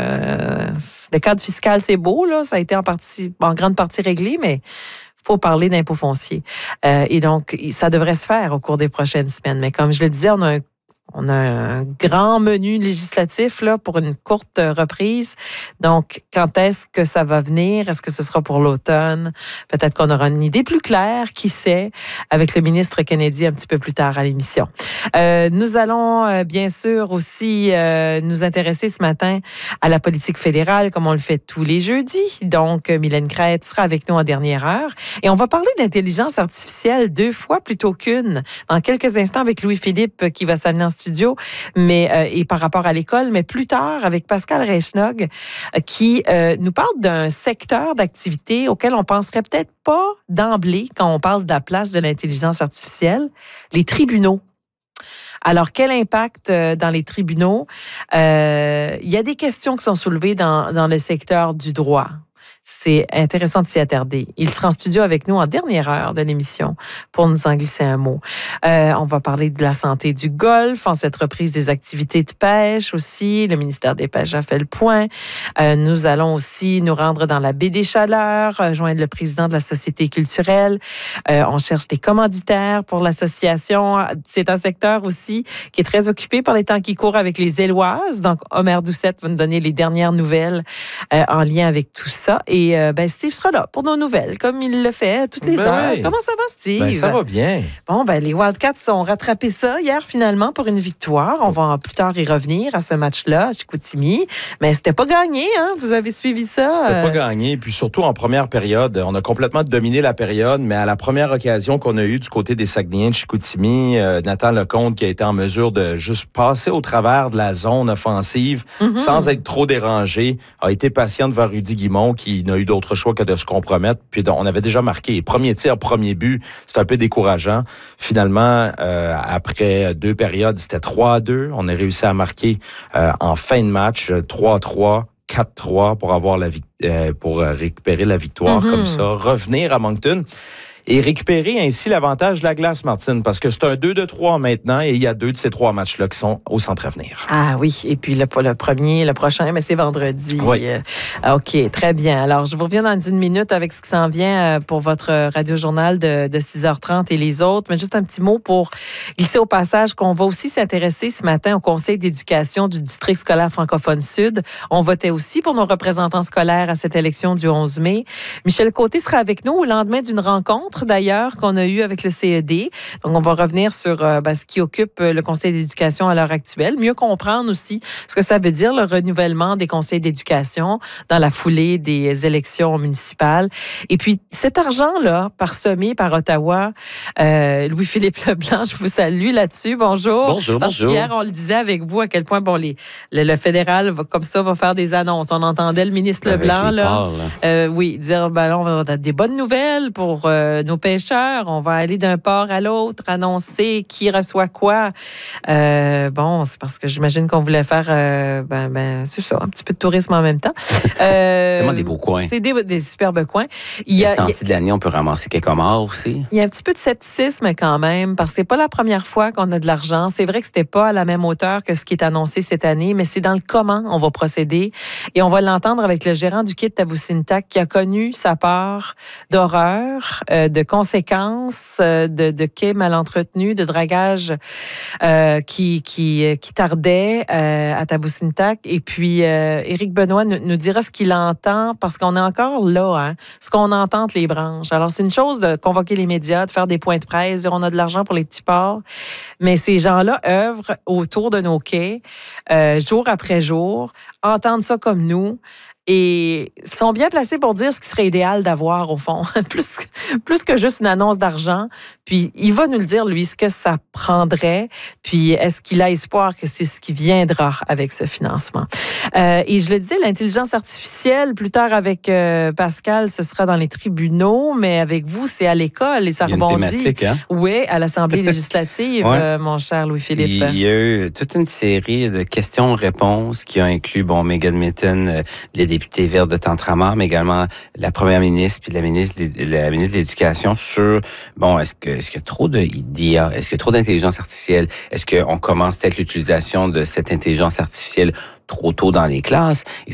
le cadre fiscal, c'est beau, là, ça a été en grande partie réglé, mais faut parler d'impôts fonciers. Et donc, ça devrait se faire au cours des prochaines semaines. Mais comme je le disais, on a un grand menu législatif là, pour une courte reprise. Donc, quand est-ce que ça va venir? Est-ce que ce sera pour l'automne? Peut-être qu'on aura une idée plus claire, qui sait, avec le ministre Kennedy un petit peu plus tard à l'émission. Nous allons bien sûr aussi nous intéresser ce matin à la politique fédérale, comme on le fait tous les jeudis. Donc, Mylène Crête sera avec nous en dernière heure. Et on va parler d'intelligence artificielle 2 fois plutôt qu'une. Dans quelques instants avec Louis-Philippe qui va s'amener en studio, et par rapport à l'école, mais plus tard avec Pascal Reichnog qui nous parle d'un secteur d'activité auquel on penserait peut-être pas d'emblée quand on parle de la place de l'intelligence artificielle, les tribunaux. Alors, quel impact dans les tribunaux? Il y a des questions qui sont soulevées dans le secteur du droit. C'est intéressant de s'y attarder. Il sera en studio avec nous en dernière heure de l'émission pour nous en glisser un mot. On va parler de la santé du golfe, en cette reprise des activités de pêche aussi. Le ministère des Pêches a fait le point. Nous allons aussi nous rendre dans la baie des Chaleurs, rejoindre le président de la Société culturelle. On cherche des commanditaires pour l'association. C'est un secteur aussi qui est très occupé par les temps qui courent avec les Éloises. Donc, Omer Doucette va nous donner les dernières nouvelles en lien avec tout ça. Et Steve sera là pour nos nouvelles, comme il le fait toutes les heures. Oui. Comment ça va, Steve? Ça va bien. Bon, les Wildcats ont rattrapé ça hier, finalement, pour une victoire. On va plus tard y revenir à ce match-là, à Chicoutimi. Mais c'était pas gagné, hein? Vous avez suivi ça? C'était pas gagné. Puis surtout, en première période, on a complètement dominé la période, mais à la première occasion qu'on a eue du côté des Saguenayens de Chicoutimi, Nathan Lecomte, qui a été en mesure de juste passer au travers de la zone offensive sans être trop dérangé, a été patient devant Rudy Guimond, qui n'a eu d'autre choix que de se compromettre. Puis on avait déjà marqué. Premier tir, premier but, c'était un peu décourageant. Finalement, après 2 périodes, c'était 3-2. On a réussi à marquer en fin de match 3-3. 4-3 pour avoir pour récupérer la victoire comme ça, revenir à Moncton et récupérer ainsi l'avantage de la glace, Martine, parce que c'est un 2-3 maintenant et il y a 2 de ces 3 matchs-là qui sont au Centre Avenir. Ah oui, et puis le prochain, mais c'est vendredi. Oui. OK, très bien. Alors, je vous reviens dans une minute avec ce qui s'en vient pour votre radio-journal de 6h30 et les autres, mais juste un petit mot pour glisser au passage qu'on va aussi s'intéresser ce matin au Conseil d'éducation du district scolaire francophone Sud. On votait aussi pour nos représentants scolaires à cette élection du 11 mai. Michel Côté sera avec nous au lendemain d'une rencontre d'ailleurs qu'on a eu avec le CED. Donc, on va revenir sur ce qui occupe le Conseil d'éducation à l'heure actuelle. Mieux comprendre aussi ce que ça veut dire, le renouvellement des conseils d'éducation dans la foulée des élections municipales. Et puis, cet argent-là, parsemé par Ottawa, Louis-Philippe Leblanc, je vous salue là-dessus. Bonjour. Bonjour, Parce bonjour. qu'hier, on le disait avec vous à quel point le fédéral, va faire des annonces. On entendait le ministre Leblanc, dire, là, on va avoir des bonnes nouvelles pour nos pêcheurs, on va aller d'un port à l'autre, annoncer qui reçoit quoi. C'est parce que j'imagine qu'on voulait faire, c'est ça, un petit peu de tourisme en même temps. C'est tellement des beaux coins. C'est des superbes coins. Ce temps-ci de l'année, on peut ramasser quelques morts aussi. Il y a un petit peu de scepticisme quand même, parce que c'est pas la première fois qu'on a de l'argent. C'est vrai que c'était pas à la même hauteur que ce qui est annoncé cette année, mais c'est dans le comment on va procéder. Et on va l'entendre avec le gérant du quai de Taboussintac qui a connu sa part d'horreur, de conséquences, de quais mal entretenus, de dragage qui tardait à Taboussintac. Et puis, Éric Benoît nous dira ce qu'il entend, parce qu'on est encore là, ce qu'on entend entre les branches. Alors, c'est une chose de convoquer les médias, de faire des points de presse, dire on a de l'argent pour les petits ports, mais ces gens-là œuvrent autour de nos quais, jour après jour, entendent ça comme nous, et sont bien placés pour dire ce qui serait idéal d'avoir, au fond, plus que juste une annonce d'argent. Puis, il va nous le dire, lui, ce que ça prendrait, puis est-ce qu'il a espoir que c'est ce qui viendra avec ce financement. Et je le disais, l'intelligence artificielle, plus tard avec Pascal, ce sera dans les tribunaux, mais avec vous, c'est à l'école et ça rebondit. Il y a une thématique, hein? Oui, à l'Assemblée législative, Ouais. mon cher Louis-Philippe. Il y a eu toute une série de questions-réponses qui ont inclus, Megan Mitton, les députés verts de Tantramar, mais également la première ministre puis la ministre de l'Éducation sur, est-ce qu'il y a trop d'IA? Est-ce qu'il y a trop d'intelligence artificielle? Est-ce qu'on commence peut-être l'utilisation de cette intelligence artificielle trop tôt dans les classes? Et